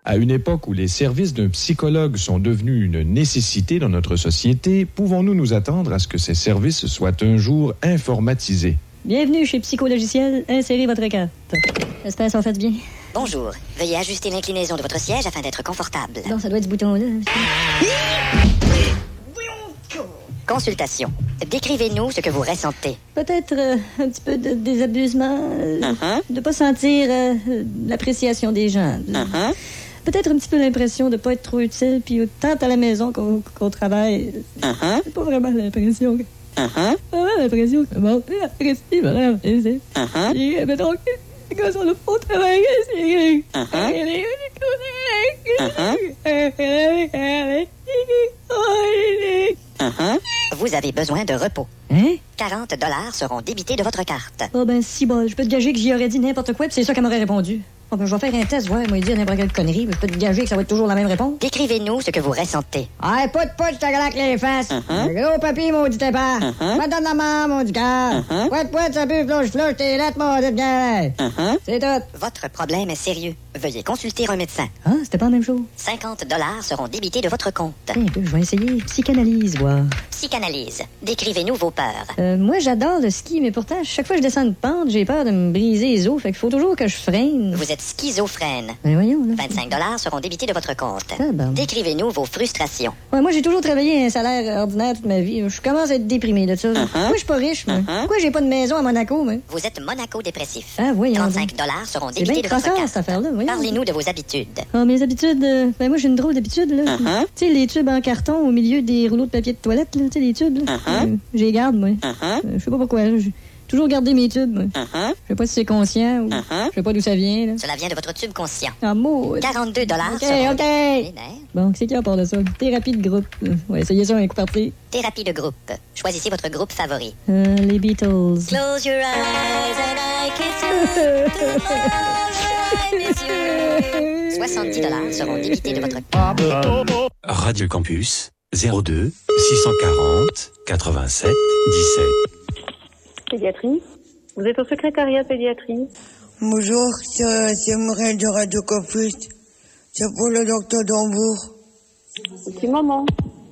À une époque où les services d'un psychologue sont devenus une nécessité dans notre société, pouvons-nous nous attendre à ce que ces services soient un jour informatisés? Bienvenue chez Psychologiciel. Insérez votre carte. J'espère que ça fait bien. Bonjour. Veuillez ajuster l'inclinaison de votre siège afin d'être confortable. Non, ça doit être ce bouton-là. Consultation. Décrivez-nous ce que vous ressentez. Peut-être un petit peu de désabusement, de pas sentir l'appréciation des gens. Peut-être un petit peu l'impression de pas être trop utile, puis tant à la maison qu'on travaille. C'est pas vraiment l'impression que... Vraiment l'impression que... Bon, apprécie, vraiment, c'est... Mais donc, quand on a pas travaillé, c'est... Vous avez besoin de repos. Hein? 40 $ seront débités de votre carte. Oh ben, si bol. Je peux te gager que j'y aurais dit n'importe quoi, puis c'est ça qu'elle m'aurait répondu. Oh ben, je vais faire un test, moi, il dit n'importe quelle connerie, mais je peux te gager que ça va être toujours la même réponse. Décrivez-nous ce que vous ressentez. Ah, pas de poche, ta glaque les faces. Gros papier, maudit pas. Madame la maman, maudit gars. Pouette, ça pue, flouche, t'es lettre, maudit gars. C'est tout. Votre problème est sérieux. Veuillez consulter un médecin. Ah, c'était pas la même chose. 50 $ seront débités de votre compte. Je vais essayer psychanalyse, voir. Psychanalyse. Décrivez-nous vos peurs. Moi, j'adore le ski, mais pourtant, chaque fois que je descends une pente, j'ai peur de me briser les os, fait qu'il faut toujours que je freine. Vous êtes schizophrène. Ben voyons, là. 25 $ seront débités de votre compte. Ah, bon. Décrivez-nous vos frustrations. Ouais, moi, j'ai toujours travaillé à un salaire ordinaire toute ma vie. Je commence à être déprimé de ça. Pourquoi je suis pas riche, moi? Pourquoi j'ai pas de maison à Monaco, moi? Vous êtes monaco-dépressif. Ah, voyons. 35 $ seront C'est débités bien de votre crossant, carte. cette affaire-là, voyons. Parlez-nous de vos habitudes. Ah, mes habitudes, ben moi, j'ai une drôle d'habitude, là. Tu sais, les tubes en carton au milieu des rouleaux de papier de toilette, là. Tu sais, les tubes, là. Je les garde, moi. Je sais pas pourquoi. J'ai toujours gardé mes tubes, moi. Je sais pas si c'est conscient ou je sais pas d'où ça vient, là. Cela vient de votre tube conscient. Ah, mot. 42 $ OK, seront... OK. Vénère. Bon, c'est qui à part de ça? Thérapie de groupe. Ouais, essayez ça un coup parti. Thérapie de groupe. Choisissez votre groupe favori. Les Beatles. Close your eyes and I kiss you. Tomorrow I miss you. 70 $ seront débités de votre compte. Radio Campus 02 640 87 17. Pédiatrie. Vous êtes au secrétariat pédiatrie. Bonjour, c'est Muriel de Radio Campus. C'est pour le docteur Dambour. Un petit moment.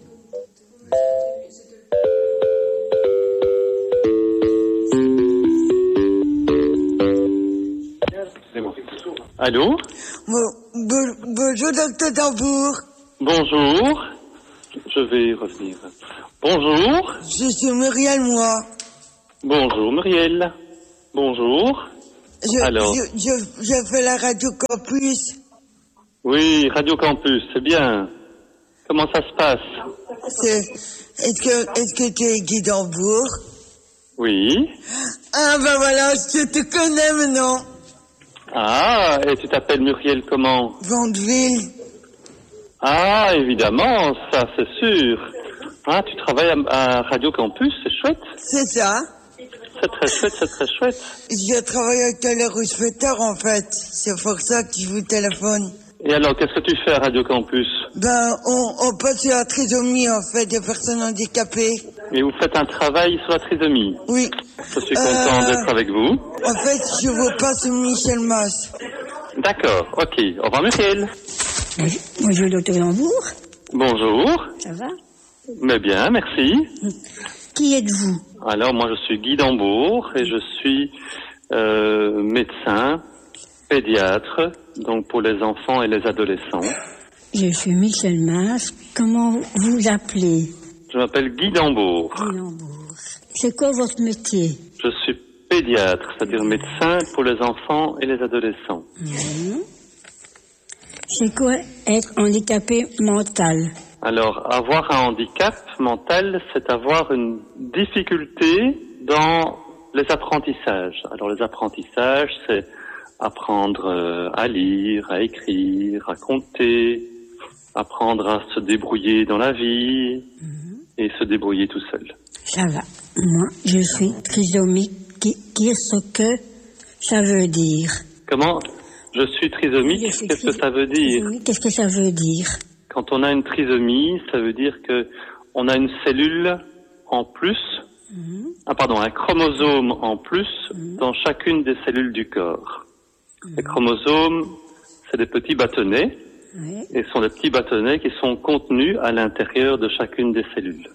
Allô? Bonjour, docteur Dambour. Bonjour. Je vais revenir. Bonjour. Je suis Muriel, moi. Bonjour, Muriel. Bonjour. Alors? Je fais la Radio Campus. Oui, Radio Campus, c'est bien. Comment ça se passe? Est-ce que tu es Guy Dambour? Oui. Ah, ben voilà, je te connais maintenant. Ah, et tu t'appelles Muriel comment? Vandeville. Ah, évidemment, ça c'est sûr. Ah, tu travailles à Radio Campus, c'est chouette. C'est ça. C'est très chouette, c'est très chouette. Je travaille avec le rouspétard, en fait. C'est pour ça que je vous téléphone. Et alors, qu'est-ce que tu fais à Radio Campus? Ben, on passe sur la trisomie, en fait, des personnes handicapées. Et vous faites un travail sur la trisomie? Oui. Je suis content d'être avec vous. En fait, je vous passe Michel Masse. D'accord, ok. Au revoir, Muriel. Bonjour, docteur Dambour. Bonjour. Ça va? Mais bien, merci. Qui êtes-vous? Alors, moi, je suis Guy Dambour et je suis médecin, pédiatre, donc pour les enfants et les adolescents. Je suis Michel Masse. Comment vous appelez? Je m'appelle Guy Dambour. Guy Dambour. C'est quoi votre métier? Je suis pédiatre, c'est-à-dire médecin pour les enfants et les adolescents. C'est quoi être handicapé mental? Alors, avoir un handicap mental, c'est avoir une difficulté dans les apprentissages. Alors, les apprentissages, c'est apprendre à lire, à écrire, à compter, apprendre à se débrouiller dans la vie et se débrouiller tout seul. Ça va. Moi, je suis trisomique. Qu'est-ce que ça veut dire? Comment? Je suis trisomique, qu'est-ce que ça veut dire? Qu'est-ce que ça veut dire? Quand on a une trisomie, ça veut dire que on a une cellule en plus, un chromosome en plus dans chacune des cellules du corps. Les chromosomes, c'est des petits bâtonnets Oui. Et ce sont des petits bâtonnets qui sont contenus à l'intérieur de chacune des cellules.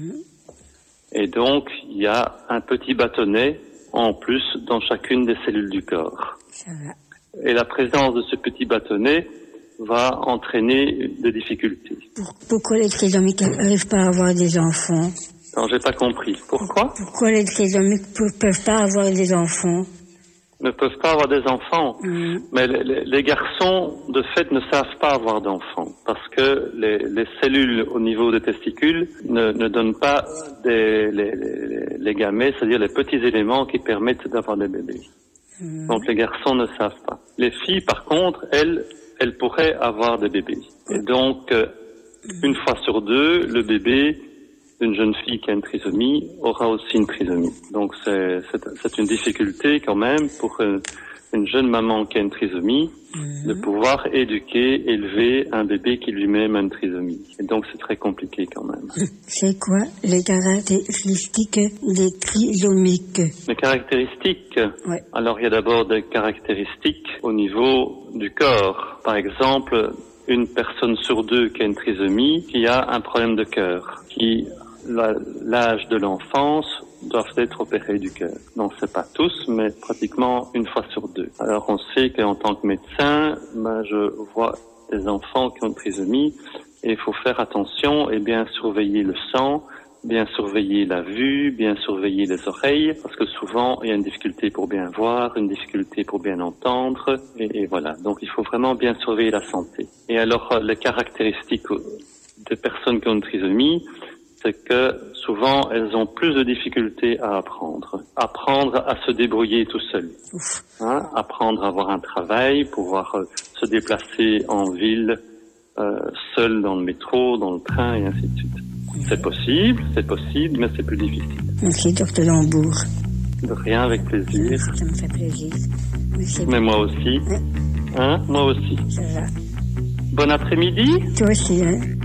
Et donc, il y a un petit bâtonnet en plus dans chacune des cellules du corps. Ça va. Et la présence de ce petit bâtonnet va entraîner des difficultés. Pourquoi les trisomiques n'arrivent pas à avoir des enfants? Alors, j'ai pas compris. Pourquoi Pourquoi les trisomiques ne peuvent pas avoir des enfants? Ne peuvent pas avoir des enfants. Mais les garçons, de fait, ne savent pas avoir d'enfants. Parce que les cellules au niveau des testicules ne donnent pas les gamètes, c'est-à-dire les petits éléments qui permettent d'avoir des bébés. Donc les garçons ne savent pas. Les filles, par contre, elles pourraient avoir des bébés. Et donc, une fois sur deux, le bébé d'une jeune fille qui a une trisomie aura aussi une trisomie. Donc c'est une difficulté quand même pour une jeune maman qui a une trisomie de pouvoir élever un bébé qui lui-même a une trisomie. Et donc c'est très compliqué quand même. C'est quoi les caractéristiques des trisomiques? Les caractéristiques, Ouais. Alors il y a d'abord des caractéristiques au niveau du corps. Par exemple, une personne sur deux qui a une trisomie, qui a un problème de cœur, qui l'âge de l'enfance doivent être opérés du cœur. Donc c'est pas tous, mais pratiquement une fois sur deux. Alors on sait qu'en tant que médecin, je vois des enfants qui ont une trisomie et il faut faire attention et bien surveiller le sang, bien surveiller la vue, bien surveiller les oreilles, parce que souvent il y a une difficulté pour bien voir, une difficulté pour bien entendre, et voilà. Donc il faut vraiment bien surveiller la santé. Et alors les caractéristiques des personnes qui ont une trisomie, c'est que souvent elles ont plus de difficultés à apprendre à se débrouiller tout seul, apprendre à avoir un travail, pouvoir se déplacer en ville seul dans le métro, dans le train et ainsi de suite. C'est possible, mais c'est plus difficile. Merci, Dr Lambourg. De rien, avec plaisir. Ça me fait plaisir. Merci. Mais moi aussi. Ouais. Moi aussi. Ça va. Bon après-midi. Toi aussi, hein.